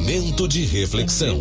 Momento de reflexão.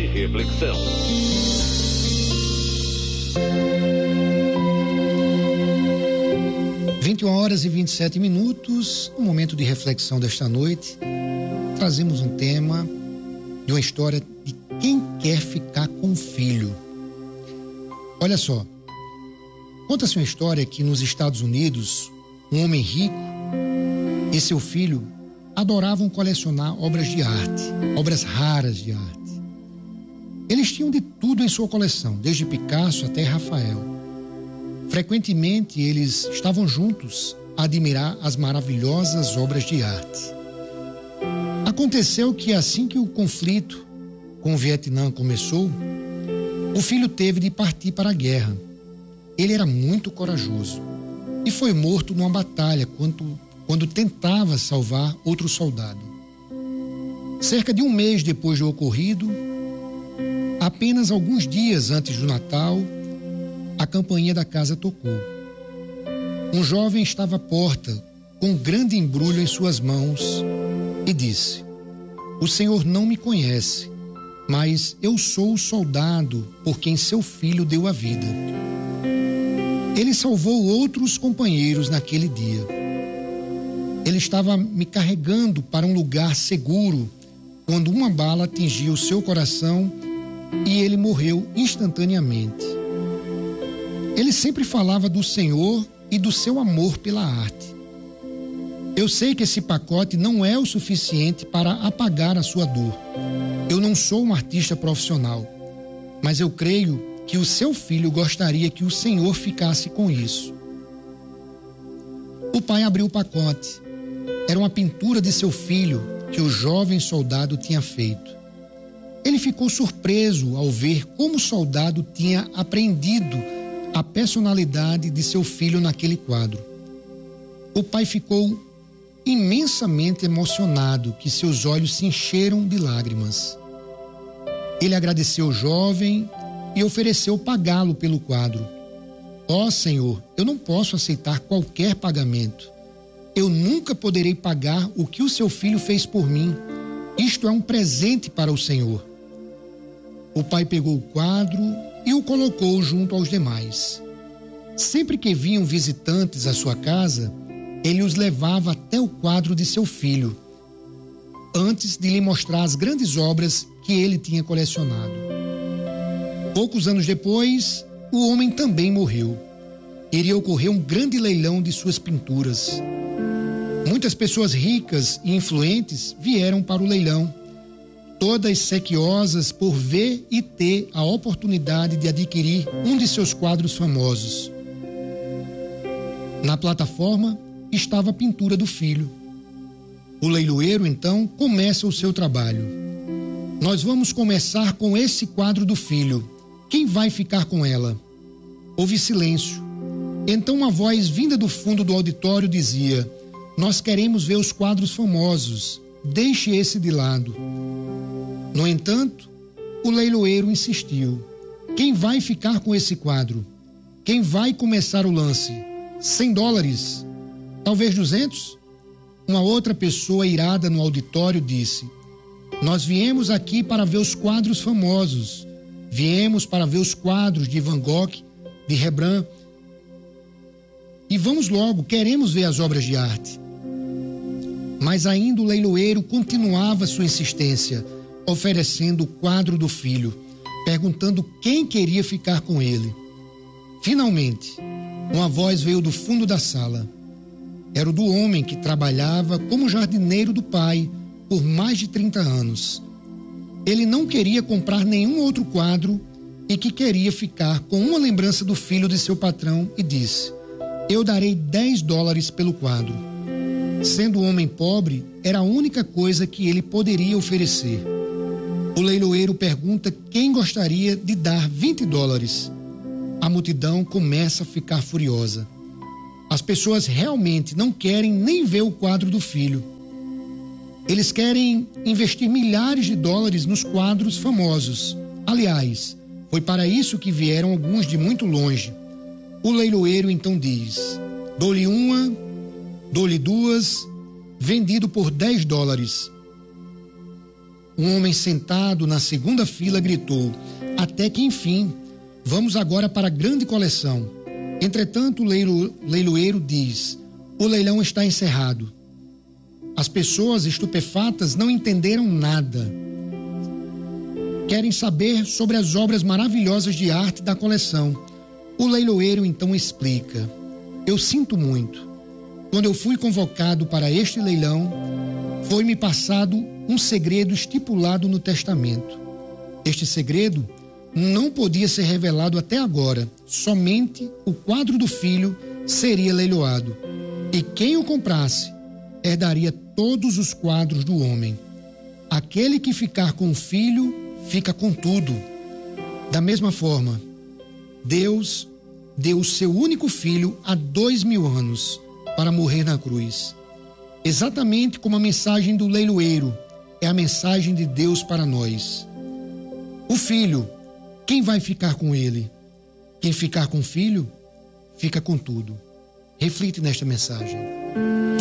21h27, no momento de reflexão desta noite, trazemos um tema de uma história de quem quer ficar com o filho. Olha só, conta-se uma história que nos Estados Unidos, um homem rico e seu filho adoravam colecionar obras de arte, obras raras de arte. Eles tinham de tudo em sua coleção, desde Picasso até Rafael. Frequentemente eles estavam juntos a admirar as maravilhosas obras de arte. Aconteceu que assim que o conflito com o Vietnã começou, o filho teve de partir para a guerra. Ele era muito corajoso e foi morto numa batalha quando tentava salvar outro soldado. Cerca de um mês depois do ocorrido, apenas alguns dias antes do Natal, a campainha da casa tocou. Um jovem estava à porta com um grande embrulho em suas mãos e disse: "O senhor não me conhece, mas eu sou o soldado por quem seu filho deu a vida. Ele salvou outros companheiros naquele dia. Ele estava me carregando para um lugar seguro quando uma bala atingiu seu coração e ele morreu instantaneamente. Ele sempre falava do Senhor e do seu amor pela arte. Eu sei que esse pacote não é o suficiente para apagar a sua dor. Eu não sou um artista profissional, mas eu creio que o seu filho gostaria que o Senhor ficasse com isso." O pai abriu o pacote. Era uma pintura de seu filho que o jovem soldado tinha feito. Ele ficou surpreso ao ver como o soldado tinha apreendido a personalidade de seu filho naquele quadro. O pai ficou imensamente emocionado, que seus olhos se encheram de lágrimas. Ele agradeceu o jovem e ofereceu pagá-lo pelo quadro. "Ó Senhor, eu não posso aceitar qualquer pagamento. Eu nunca poderei pagar o que o seu filho fez por mim. Isto é um presente para o Senhor." O pai pegou o quadro e o colocou junto aos demais. Sempre que vinham visitantes à sua casa, ele os levava até o quadro de seu filho, antes de lhe mostrar as grandes obras que ele tinha colecionado. Poucos anos depois, o homem também morreu. Iria ocorrer um grande leilão de suas pinturas. Muitas pessoas ricas e influentes vieram para o leilão, todas sequiosas por ver e ter a oportunidade de adquirir um de seus quadros famosos. Na plataforma estava a pintura do filho. O leiloeiro, então, começa o seu trabalho. "Nós vamos começar com esse quadro do filho. Quem vai ficar com ela?" Houve silêncio. Então uma voz vinda do fundo do auditório dizia: "Nós queremos ver os quadros famosos. Deixe esse de lado." No entanto, o leiloeiro insistiu: "Quem vai ficar com esse quadro? Quem vai começar o lance? $100? Talvez 200? Uma outra pessoa irada no auditório disse: "Nós viemos aqui para ver os quadros famosos. Viemos para ver os quadros de Van Gogh, de Rembrandt. E vamos logo, queremos ver as obras de arte." Mas ainda o leiloeiro continuava sua insistência, oferecendo o quadro do filho, perguntando quem queria ficar com ele. Finalmente, uma voz veio do fundo da sala. Era o do homem que trabalhava como jardineiro do pai por mais de 30 anos. Ele não queria comprar nenhum outro quadro e que queria ficar com uma lembrança do filho de seu patrão e disse: "Eu darei $10 pelo quadro." Sendo um homem pobre, era a única coisa que ele poderia oferecer. O leiloeiro pergunta quem gostaria de dar $20. A multidão começa a ficar furiosa. As pessoas realmente não querem nem ver o quadro do filho. Eles querem investir milhares de dólares nos quadros famosos. Aliás, foi para isso que vieram alguns de muito longe. O leiloeiro então diz: "Dou-lhe uma, dou-lhe duas, vendido por $10. Um homem sentado na segunda fila gritou: até que enfim, vamos agora para a grande coleção. Entretanto, o leiloeiro diz: o leilão está encerrado. As pessoas estupefatas não entenderam nada. Querem saber sobre as obras maravilhosas de arte da coleção. O leiloeiro então explica: eu sinto muito. Quando eu fui convocado para este leilão, foi-me passado um segredo estipulado no testamento. Este segredo não podia ser revelado até agora. Somente o quadro do filho seria leiloado. E quem o comprasse herdaria todos os quadros do homem. Aquele que ficar com o filho fica com tudo. Da mesma forma, Deus deu o seu único filho há 2000 anos para morrer na cruz. Exatamente como a mensagem do leiloeiro é a mensagem de Deus para nós. O filho, quem vai ficar com ele? Quem ficar com o filho, fica com tudo. Reflite nesta mensagem.